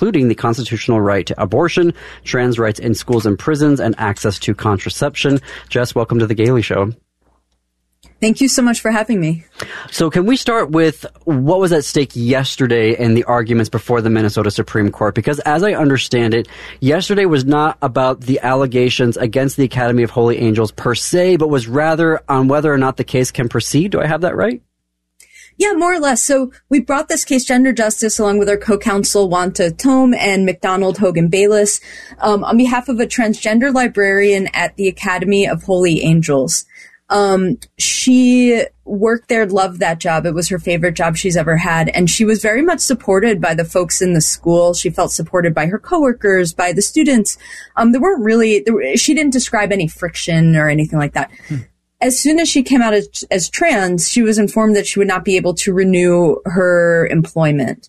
including the constitutional right to abortion, trans rights in schools and prisons, and access to contraception. Jess, welcome to The Gailey Show. Thank you so much for having me. So can we start with what was at stake yesterday in the arguments before the Minnesota Supreme Court? Because as I understand it, yesterday was not about the allegations against the Academy of Holy Angels per se, but was rather on whether or not the case can proceed. Do I have that right? Yeah, more or less. So we brought this case, Gender Justice, along with our co-counsel, Wanta Tome and McDonald Hogan Bayless, on behalf of a transgender librarian at the Academy of Holy Angels. She worked there, loved that job. It was her favorite job she's ever had. And she was very much supported by the folks in the school. She felt supported by her coworkers, by the students. She didn't describe any friction or anything like that. As soon as she came out as trans, she was informed that she would not be able to renew her employment.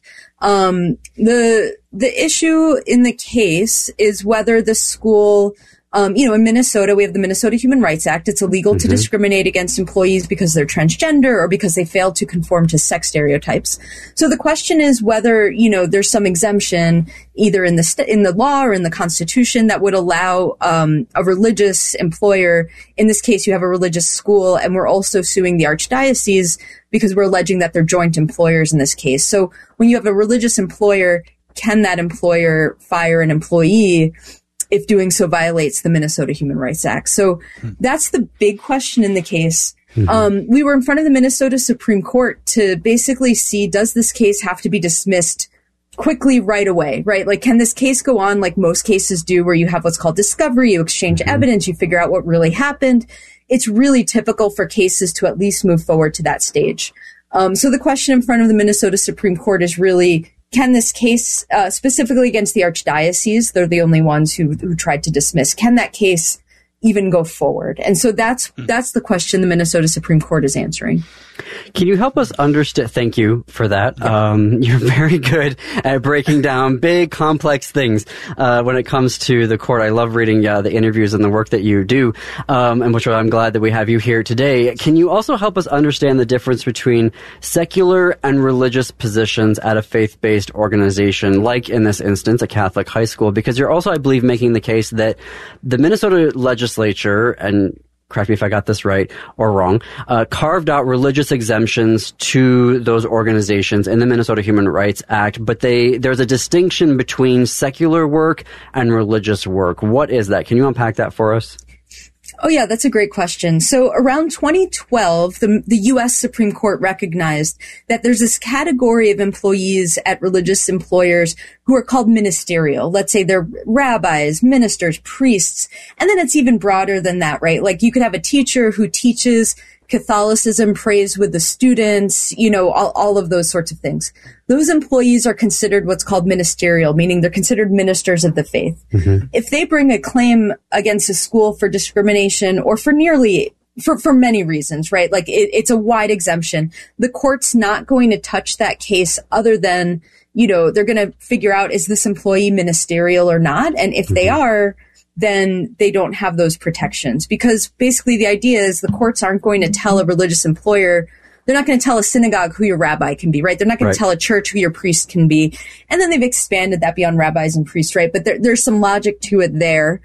The issue in the case is whether the school, in Minnesota, we have the Minnesota Human Rights Act. It's illegal to discriminate against employees because they're transgender or because they fail to conform to sex stereotypes. So the question is whether, there's some exemption either in the law or in the Constitution that would allow a religious employer. In this case, you have a religious school, and we're also suing the archdiocese because we're alleging that they're joint employers in this case. So when you have a religious employer, can that employer fire an employee if doing so violates the Minnesota Human Rights Act? So that's the big question in the case. We were in front of the Minnesota Supreme Court to basically see, does this case have to be dismissed quickly right away, right? Like, can this case go on like most cases do, where you have what's called discovery, you exchange evidence, you figure out what really happened? It's really typical for cases to at least move forward to that stage. So the question in front of the Minnesota Supreme Court is really, can this case, specifically against the archdiocese, they're the only ones who tried to dismiss, can that case even go forward? And so that's the question the Minnesota Supreme Court is answering. Can you help us understand? Thank you for that. You're very good at breaking down big, complex things when it comes to the court. I love reading the interviews and the work that you do, and which I'm glad that we have you here today. Can you also help us understand the difference between secular and religious positions at a faith-based organization, like in this instance, a Catholic high school? Because you're also, I believe, making the case that the Minnesota legislature, and correct me if I got this right or wrong, carved out religious exemptions to those organizations in the Minnesota Human Rights Act, but there's a distinction between secular work and religious work. What is that? Can you unpack that for us? Oh, yeah, that's a great question. So around 2012, the U.S. Supreme Court recognized that there's this category of employees at religious employers who are called ministerial. Let's say they're rabbis, ministers, priests. And then it's even broader than that, right? Like, you could have a teacher who teaches Catholicism, prays with the students, all of those sorts of things. Those employees are considered what's called ministerial, meaning they're considered ministers of the faith. If they bring a claim against a school for discrimination or for many reasons, right? Like, it's a wide exemption. The court's not going to touch that case other than, they're going to figure out, is this employee ministerial or not? And if they are, then they don't have those protections, because basically the idea is the courts aren't going to tell a religious employer, they're not going to tell a synagogue who your rabbi can be, right? They're not going to tell a church who your priest can be. And then they've expanded that beyond rabbis and priests, right? But there's some logic to it there.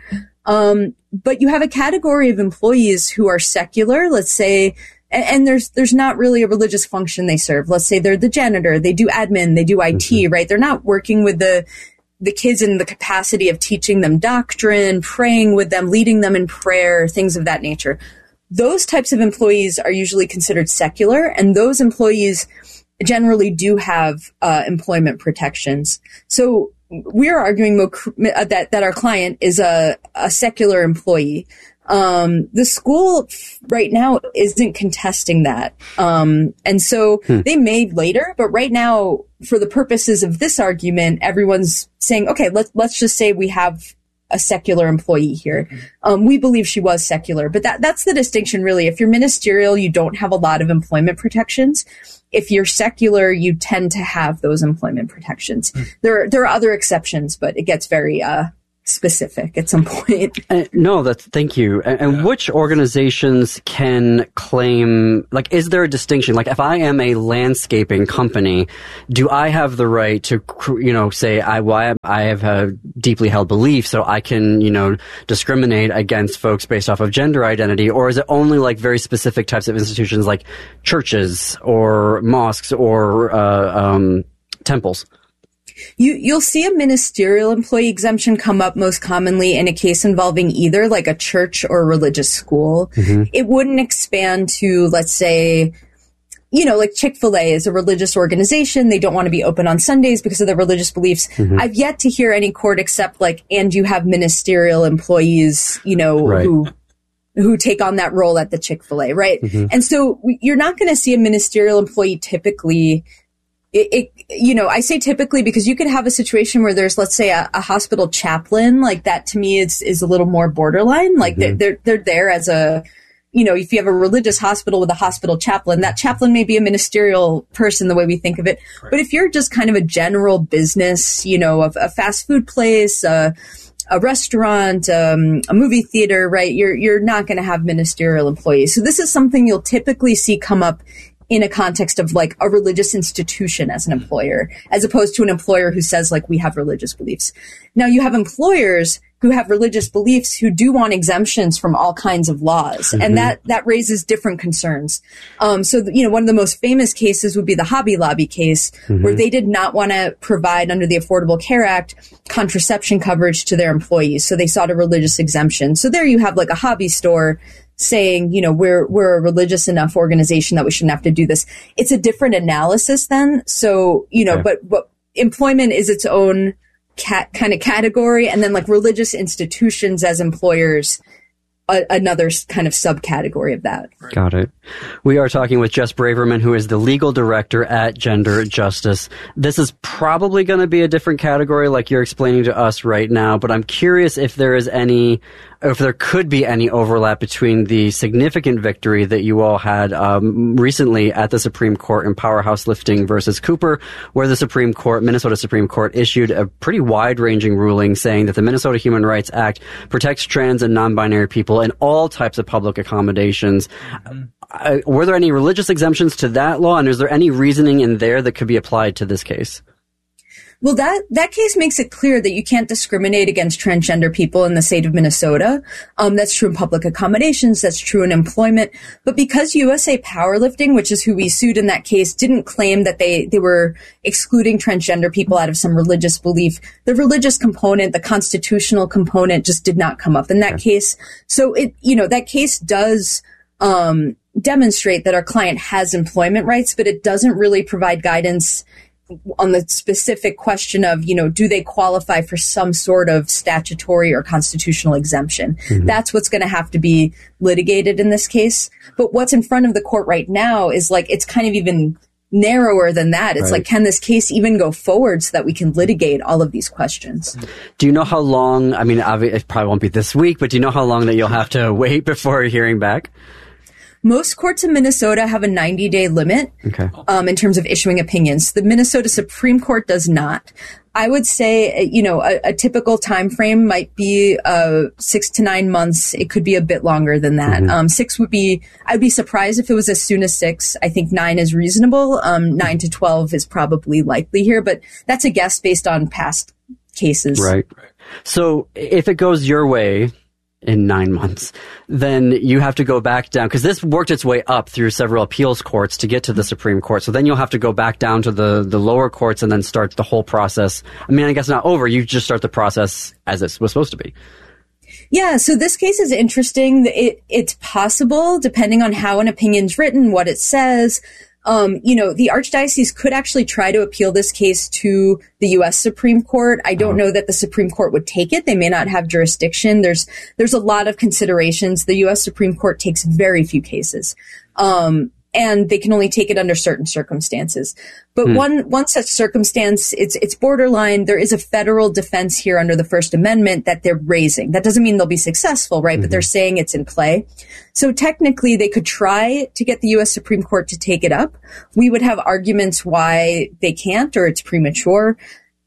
But you have a category of employees who are secular, let's say, and there's not really a religious function they serve. Let's say they're the janitor, they do admin, they do IT, right? They're not working with the kids in the capacity of teaching them doctrine, praying with them, leading them in prayer, things of that nature. Those types of employees are usually considered secular, and those employees generally do have employment protections. So we're arguing that our client is a secular employee. The school right now isn't contesting that. And so they may later, but right now, for the purposes of this argument, everyone's saying, okay, let's just say we have a secular employee here. We believe she was secular, but that's the distinction really. If you're ministerial, you don't have a lot of employment protections. If you're secular, you tend to have those employment protections. There are other exceptions, but it gets very specific at some point. No, thank you. And which organizations can claim, like, is there a distinction? Like, if I am a landscaping company, do I have the right to, say, I have a deeply held belief, so I can, discriminate against folks based off of gender identity? Or is it only like very specific types of institutions like churches or mosques or temples? You'll see a ministerial employee exemption come up most commonly in a case involving either like a church or a religious school. Mm-hmm. It wouldn't expand to, let's say, like Chick-fil-A is a religious organization. They don't want to be open on Sundays because of their religious beliefs. Mm-hmm. I've yet to hear any court accept and you have ministerial employees, right, who take on that role at the Chick-fil-A, right? Mm-hmm. And so you're not going to see a ministerial employee typically. I say typically because you could have a situation where there's, let's say, a hospital chaplain. Like that to me is a little more borderline. Like mm-hmm. they're there as a, if you have a religious hospital with a hospital chaplain, that chaplain may be a ministerial person the way we think of it. Right. But if you're just kind of a general business, of a fast food place, a restaurant, a movie theater, right? You're not going to have ministerial employees. So this is something you'll typically see come up in a context of like a religious institution as an employer, as opposed to an employer who says like, we have religious beliefs. Now you have employers who have religious beliefs who do want exemptions from all kinds of laws. Mm-hmm. And that raises different concerns. One of the most famous cases would be the Hobby Lobby case, mm-hmm. where they did not want to provide under the Affordable Care Act contraception coverage to their employees. So they sought a religious exemption. So there you have like a hobby store saying, we're a religious enough organization that we shouldn't have to do this. It's a different analysis then. So, okay. but employment is its own kind of category. And then like religious institutions as employers, another kind of subcategory of that. Got it. We are talking with Jess Braverman, who is the legal director at Gender Justice. This is probably going to be a different category like you're explaining to us right now, but I'm curious if there could be any overlap between the significant victory that you all had recently at the Supreme Court in Powerhouse Lifting versus Cooper, where the Minnesota Supreme Court issued a pretty wide-ranging ruling saying that the Minnesota Human Rights Act protects trans and non-binary people in all types of public accommodations. Were there any religious exemptions to that law, and is there any reasoning in there that could be applied to this case? Well, that case makes it clear that you can't discriminate against transgender people in the state of Minnesota. That's true in public accommodations. That's true in employment. But because USA Powerlifting, which is who we sued in that case, didn't claim that they were excluding transgender people out of some religious belief, the religious component, the constitutional component just did not come up in that case. So that case does, demonstrate that our client has employment rights, but it doesn't really provide guidance on the specific question of, do they qualify for some sort of statutory or constitutional exemption? Mm-hmm. That's what's going to have to be litigated in this case. But what's in front of the court right now is like, it's kind of even narrower than that. It's right. Like, can this case even go forward so that we can litigate all of these questions? Do you know how long, it probably won't be this week, but do you know how long that you'll have to wait before hearing back? Most courts in Minnesota have a 90-day limit in terms of issuing opinions. The Minnesota Supreme Court does not. I would say, a typical time frame might be 6 to 9 months. It could be a bit longer than that. Mm-hmm. I'd be surprised if it was as soon as 6. I think 9 is reasonable. 9 to 12 is probably likely here, but that's a guess based on past cases. Right. So if it goes your way in 9 months, then you have to go back down, because this worked its way up through several appeals courts to get to the Supreme Court. So then you'll have to go back down to the lower courts and then start the whole process. I guess not over. You just start the process as it was supposed to be. Yeah, so this case is interesting. It's possible, depending on how an opinion's written, what it says. The Archdiocese could actually try to appeal this case to the U.S. Supreme Court. I don't know that the Supreme Court would take it. They may not have jurisdiction. There's a lot of considerations. The U.S. Supreme Court takes very few cases. And they can only take it under certain circumstances. But one such circumstance, it's borderline. There is a federal defense here under the First Amendment that they're raising. That doesn't mean they'll be successful, right? Mm-hmm. But they're saying it's in play. So technically, they could try to get the U.S. Supreme Court to take it up. We would have arguments why they can't or it's premature.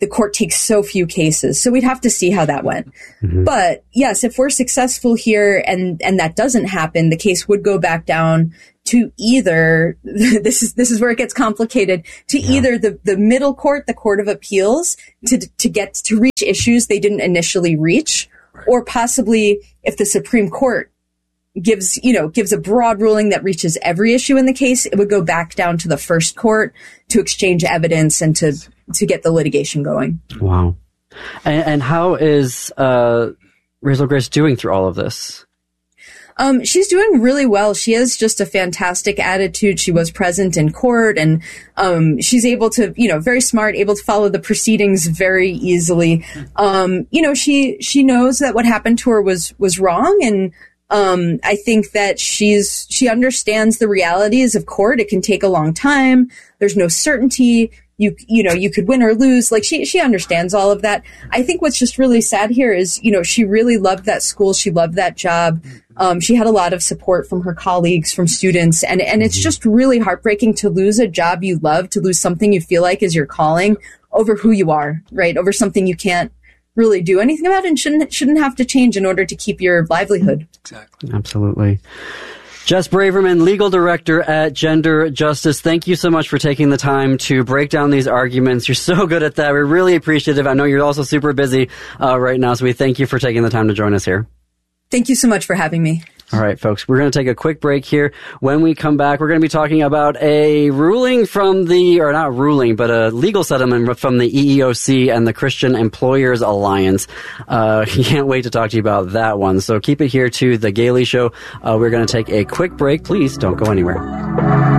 the court takes so few cases. So we'd have to see how that went. Mm-hmm. But yes, if we're successful here and that doesn't happen, the case would go back down to either, this is where it gets complicated, to either the middle court, the Court of Appeals, to reach issues they didn't initially reach, or possibly if the Supreme Court gives a broad ruling that reaches every issue in the case, it would go back down to the first court to exchange evidence and to get the litigation going. Wow. And how is Razel Grace doing through all of this? She's doing really well. She has just a fantastic attitude. She was present in court, and she's able to, very smart, able to follow the proceedings very easily. She knows that what happened to her was wrong, and I think that she understands the realities of court. It can take a long time. There's no certainty. You could win or lose. Like she understands all of that. I think what's just really sad here is, she really loved that school. She loved that job. She had a lot of support from her colleagues, from students. And it's just really heartbreaking to lose a job you love, to lose something you feel like is your calling over who you are, right? Over something you can't really do anything about and shouldn't have to change in order to keep your livelihood. Exactly. Absolutely. Jess Braverman, legal director at Gender Justice. Thank you so much for taking the time to break down these arguments. You're so good at that. We're really appreciative. I know you're also super busy right now, so we thank you for taking the time to join us here. Thank you so much for having me. All right, folks, we're going to take a quick break here. When we come back, we're going to be talking about a ruling from not ruling, but a legal settlement from the EEOC and the Christian Employers Alliance. Can't wait to talk to you about that one. So keep it here to The Gailey Show. We're going to take a quick break. Please don't go anywhere.